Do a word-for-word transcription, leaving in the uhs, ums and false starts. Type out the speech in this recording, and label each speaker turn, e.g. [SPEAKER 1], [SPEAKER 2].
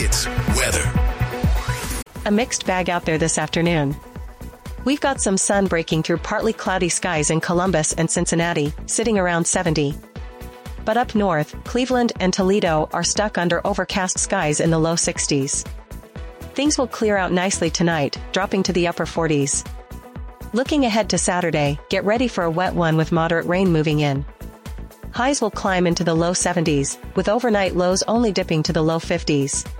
[SPEAKER 1] Sports weather.
[SPEAKER 2] A mixed bag out there this afternoon. We've got some sun breaking through partly cloudy skies in Columbus and Cincinnati, sitting around seventy. But up north, Cleveland and Toledo are stuck under overcast skies in the low sixties. Things will clear out nicely tonight, dropping to the upper forties. Looking ahead to Saturday, get ready for a wet one with moderate rain moving in. Highs will climb into the low seventies, with overnight lows only dipping to the low fifties.